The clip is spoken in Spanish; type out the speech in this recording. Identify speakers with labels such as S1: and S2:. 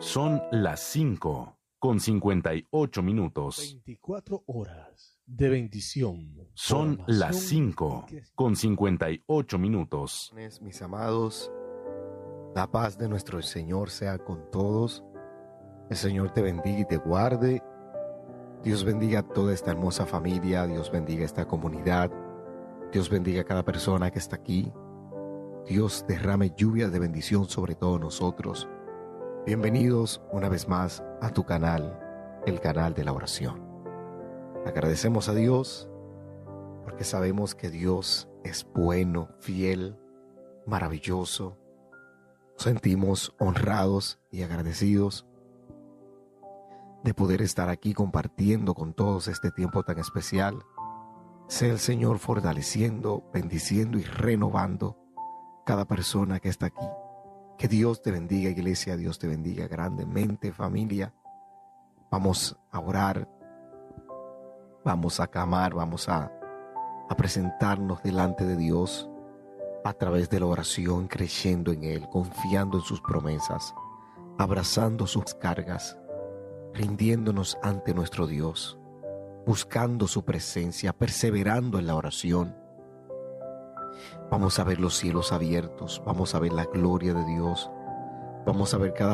S1: Son las 5:58.
S2: 24 horas de bendición.
S1: Son las 5:58.
S3: Mis amados, la paz de nuestro Señor sea con todos. El Señor te bendiga y te guarde. Dios bendiga a toda esta hermosa familia. Dios bendiga a esta comunidad. Dios bendiga a cada persona que está aquí. Dios derrame lluvias de bendición sobre todos nosotros. Bienvenidos una vez más a tu canal, el canal de la oración. Agradecemos a Dios porque sabemos que Dios es bueno, fiel, maravilloso. Nos sentimos honrados y agradecidos de poder estar aquí compartiendo con todos este tiempo tan especial. Sea el Señor fortaleciendo, bendiciendo y renovando cada persona que está aquí. Que Dios te bendiga, iglesia. Dios te bendiga grandemente, familia. Vamos a orar, vamos a clamar, vamos a presentarnos delante de Dios a través de la oración, creyendo en Él, confiando en sus promesas, abrazando sus cargas, rindiéndonos ante nuestro Dios, buscando su presencia, perseverando en la oración. Vamos a ver los cielos abiertos, vamos a ver la gloria de Dios, vamos a ver cada